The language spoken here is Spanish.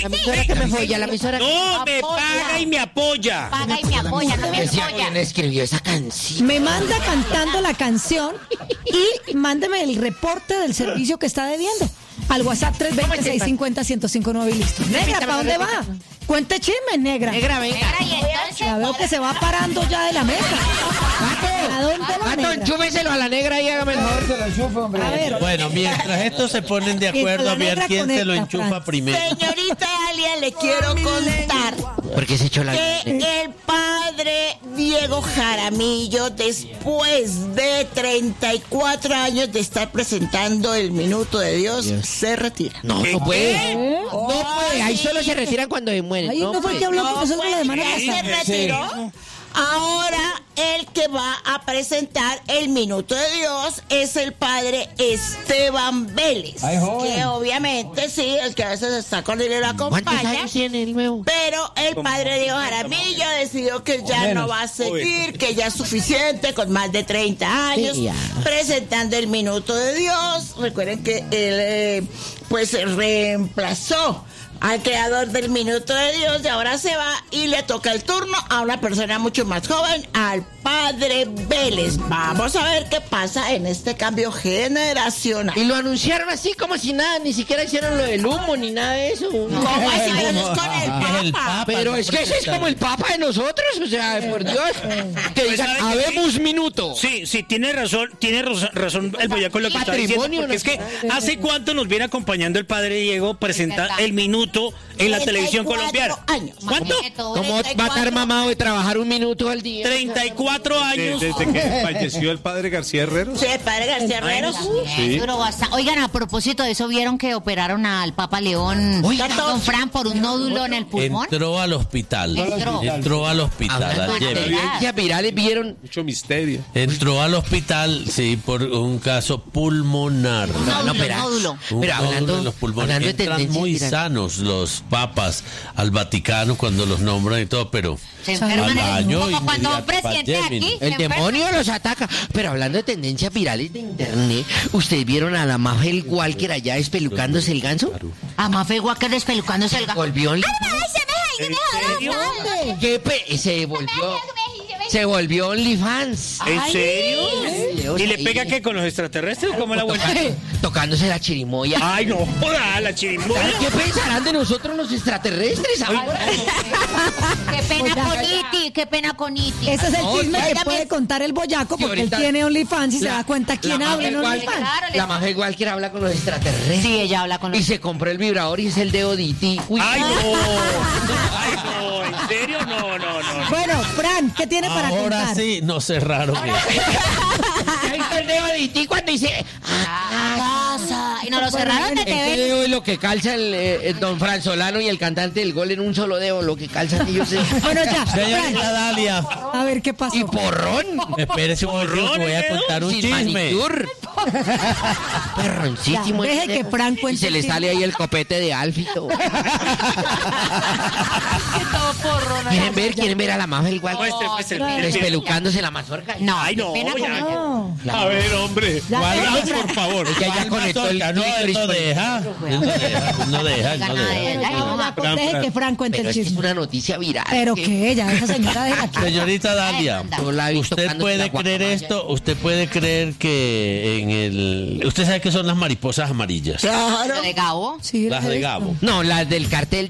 La emisora que me apoya, la emisora que No, me paga y me apoya. Paga y me apoya, no me decía apoya. quién escribió esa canción. Me manda cantando la canción y mándeme el reporte del servicio que está debiendo. Al WhatsApp 320-650-1059 y listo. Negra, ¿para dónde va? Cuente chismes, negra. Negra, venga. Negra, y entonces, Ya veo que se va parando ya de la mesa. ¿A dónde va, Gato, negra? enchúfeselo a la negra y hágame el favor. Se la enchufa, hombre. A ver. Bueno, mientras estos se ponen de acuerdo a ver negra quién se lo conecta, enchufa Fran. primero. Señorita Alia, le quiero contar ¿Por qué se echó la que el padre Diego Jaramillo, después de 34 años de estar presentando el Minuto de Dios, se retira. No, no puede. No puede. Ahí solo se retiran cuando se mueren. Ahí no fue el que habló con nosotros la semana Ya se pasada. retiró. Ahora el que va a presentar el Minuto de Dios es el padre Esteban Vélez. Ay, joven. Que obviamente sí, el que a veces está con él y lo ¿Cuántos acompaña. años tiene el nuevo? Pero el padre Diego Jaramillo decidió que ya menos. no va a seguir, que ya es suficiente con más de 30 años Sí, ya. presentando el Minuto de Dios. Recuerden que él pues reemplazó al creador del Minuto de Dios y ahora se va y le toca el turno a una persona mucho más joven, al padre Vélez. Vamos a ver qué pasa en este cambio generacional. Y lo anunciaron así como si nada, ni siquiera hicieron lo del humo ni nada de eso. ¿Cómo así? Pero es con el Papa. Pero es que ese es como el papa de nosotros, o sea, por Dios. Que digan, ¿sabe qué? habemos minuto. Sí, tiene razón el boyaco en lo que está diciendo, Patrimonio porque es que nacional. ¿hace cuánto nos viene acompañando el padre Diego presenta el Minuto en la televisión 34 colombiana? años. ¿Cuánto? ¿Cómo va a estar mamado de trabajar un minuto al día? 34 años. Desde que falleció el padre García Herrero. Sí, el padre García Herrero. Sí. Duro bastante. Oigan, a propósito de eso, ¿vieron que operaron al Papa León, Oiga. don Fran, por un nódulo en el pulmón? Entró al hospital. Entró. Al hospital Hablando de ayer. tendencias virales, vieron. Mucho misterio. Entró al hospital, sí, por un caso pulmonar. Nódulo. Un Pero nódulo en los pulmones. hablando de Entran tendencias muy virales. sanos los papas al Vaticano cuando los nombran y todo, pero Se enferman al año como cuando un inmediato, presidente pandemia. aquí. se El enferma. demonio los ataca. Pero hablando de tendencias virales de internet, ¿ustedes vieron a la Mafel Walker allá espelucándose el ganso? A Mafe Walker despelucándose el gato. Volvió en... ¿En serio? Se volvió OnlyFans. ¿En serio? Videos ¿Y le ahí. pega qué con los extraterrestres? ¿Cómo la vuelta? Tocándose la chirimoya. Ay, no, joda, la chirimoya. ¿Qué pensarán de nosotros los extraterrestres ahora? Qué pena con Iti, qué pena con Iti. Ese es el No, chisme ya que puede contar el boyaco Que porque él ahorita- tiene OnlyFans y se La- da cuenta quién la habla en Mafel OnlyFans. Walker- La Mafel Walker habla con los extraterrestres. Sí, ella habla con Y los... se compró el vibrador y es el dedo de E.T. Uy. Ay, no. Ay, no, ¿en serio? No. Bueno, Fran, ¿qué tiene para Ahora contar? sí, no cerraron eso. ¿Ya viste el dedo de E.T. cuando dice... Casa. Y nos lo cerraron de Ese TV. dedo es lo que calza el don Fran Solano y el cantante del gol en un solo dedo, lo que calzan ellos. Bueno, ya, Señorita Fran, Dalia, a ver qué pasó. Y porrón. espérese un momento que voy a contar un Sin chisme. manicure. Perroncísimo. Ya, deje ese que dedo. Fran Y cuente se le el sale ahí el copete de Alfito. ¿Quieren ver a la Mafel igual? Muestre. Despelucándose la mazorca. No, Ay, no, qué pena con ya. ella. No. A ver, hombre. Ya, Guarda, Fran. por favor. Ella ya conectó el No, él clítoris no con- deja. No deja. Bueno, ya, Boyaco, deje que Fran cuente Pero el es que es chisme. una noticia viral. Pero que- que ella, esa señora de aquí. Señorita Dalia, Yo la he visto ¿usted tocándose la puede creer guacamaya. esto? ¿Usted puede creer que en el... ¿Usted sabe qué son las mariposas amarillas? Claro. De Gabo. Sí, Las de Gabo. No, las del cartel